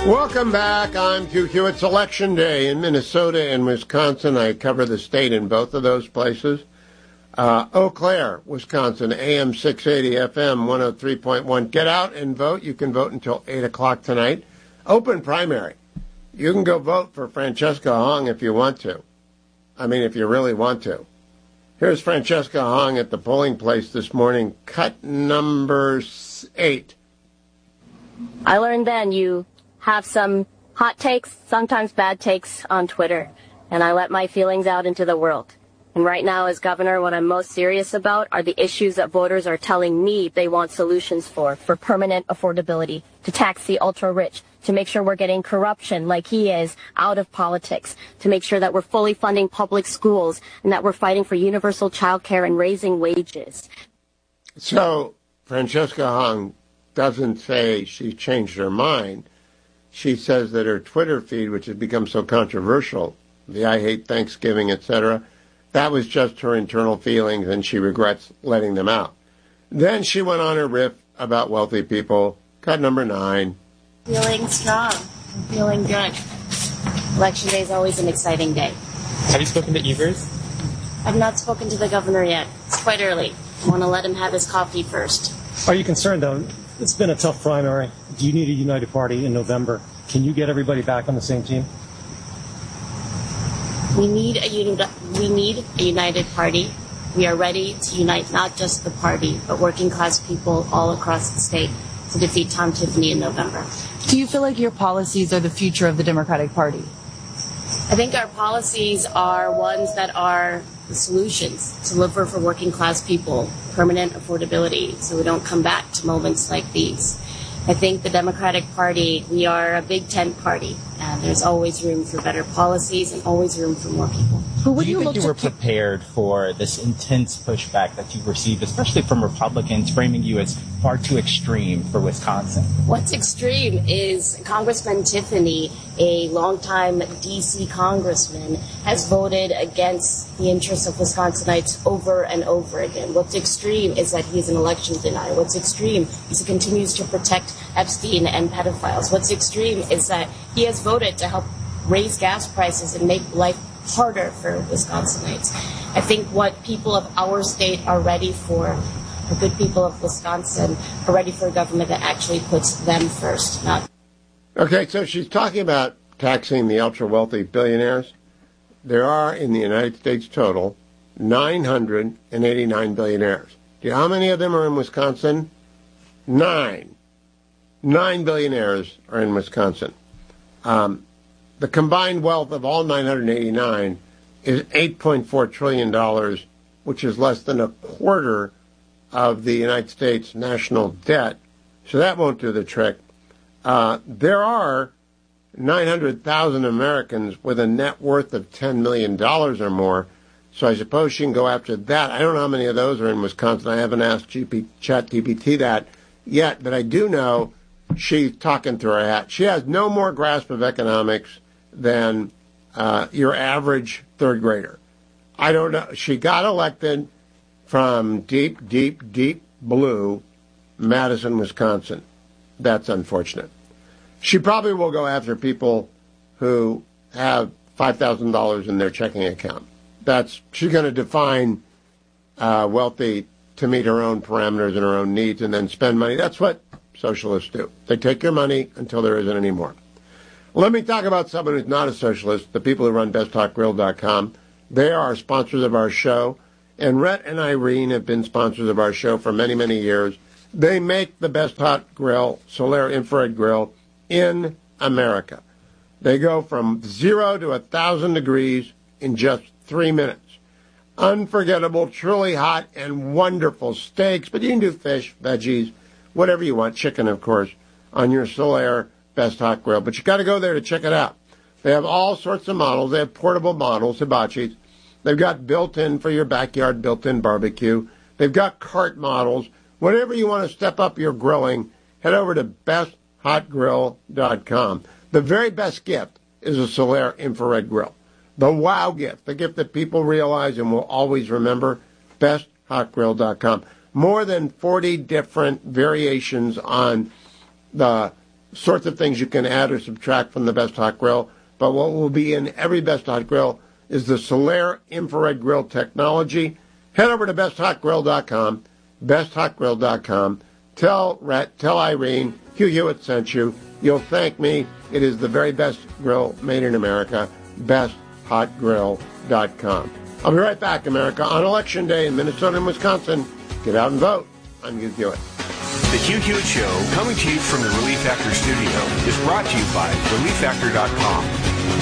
Welcome back. I'm Hugh Hewitt. It's Election Day in Minnesota and Wisconsin. I cover the state in both of those places. Eau Claire, Wisconsin, AM 680, FM 103.1. Get out and vote. You can vote until 8 o'clock tonight. Open primary. You can go vote for Francesca Hong if you want to. I mean, if you really want to. Here's Francesca Hong at the polling place this morning. Cut number 8. I learned then you have some hot takes, sometimes bad takes on Twitter, and I let my feelings out into the world. And right now, as governor, what I'm most serious about are the issues that voters are telling me they want solutions for permanent affordability, to tax the ultra-rich, to make sure we're getting corruption like he is out of politics, to make sure that we're fully funding public schools, and that we're fighting for universal child care and raising wages. So, Francesca Hong doesn't say she changed her mind. She says that her Twitter feed, which has become so controversial, the I hate Thanksgiving, etc., that was just her internal feelings, and she regrets letting them out. Then she went on her riff about wealthy people. Cut number 9. Feeling strong. I'm feeling good. Election day is always an exciting day. Have you spoken to Evers? I've not spoken to the governor yet. It's quite early. I want to let him have his coffee first. Are you concerned, though? It's been a tough primary. Do you need a united party in November? Can you get everybody back on the same team? We need a united party. We are ready to unite not just the party, but working class people all across the state to defeat Tom Tiffany in November. Do you feel like your policies are the future of the Democratic Party? I think our policies are ones that are the solutions to deliver for working class people, permanent affordability, so we don't come back to moments like these. I think the Democratic Party, we are a big tent party, and there's always room for better policies and always room for more people. Do you think you were prepared for this intense pushback that you've received, especially from Republicans framing you as far too extreme for Wisconsin? What's extreme is Congressman Tiffany, a longtime D.C. congressman, has voted against the interests of Wisconsinites over and over again. What's extreme is that he's an election denier. What's extreme is he continues to protect Epstein and pedophiles. What's extreme is that he has voted to help raise gas prices and make life harder for Wisconsinites. I think what people of our state are ready for, the good people of Wisconsin, are ready for a government that actually puts them first, not... Okay, so she's talking about taxing the ultra-wealthy billionaires. There are, in the United States total, 989 billionaires. Do you know how many of them are in Wisconsin? 9. 9 billionaires are in Wisconsin. The combined wealth of all 989 is $8.4 trillion, which is less than a quarter of the United States national debt. So that won't do the trick. There are 900,000 Americans with a net worth of $10 million or more. So I suppose she can go after that. I don't know how many of those are in Wisconsin. I haven't asked ChatGPT that yet, but I do know she's talking through her hat. She has no more grasp of economics than your average third grader. I don't know. She got elected from deep, deep, deep blue Madison, Wisconsin. That's unfortunate. She probably will go after people who have $5,000 in their checking account. She's going to define wealthy to meet her own parameters and her own needs and then spend money. That's what socialists do. They take your money until there isn't any more. Let me talk about someone who's not a socialist, the people who run BestHotGrill.com. They are sponsors of our show, and Rhett and Irene have been sponsors of our show for many, many years. They make the best hot grill, Solaire infrared grill, in America. They go from 0 to 1,000 degrees in just 3 minutes. Unforgettable, truly hot, and wonderful steaks, but you can do fish, veggies, whatever you want, chicken, of course, on your Solaire Best Hot Grill. But you got to go there to check it out. They have all sorts of models. They have portable models, hibachis. They've got built-in for your backyard, built-in barbecue. They've got cart models. Whatever you want to step up your grilling, head over to besthotgrill.com. The very best gift is a Solaire infrared grill. The wow gift, the gift that people realize and will always remember, besthotgrill.com. More than 40 different variations on the sorts of things you can add or subtract from the Best Hot Grill. But what will be in every Best Hot Grill is the Solaire infrared grill technology. Head over to besthotgrill.com, besthotgrill.com. Tell Irene Hugh Hewitt sent you. You'll thank me. It is the very best grill made in America, besthotgrill.com. I'll be right back, America, on Election Day in Minnesota and Wisconsin. Get out and vote. I'm Hugh Hewitt. The Hugh Hewitt Show, coming to you from the Relief Factor studio, is brought to you by ReliefFactor.com.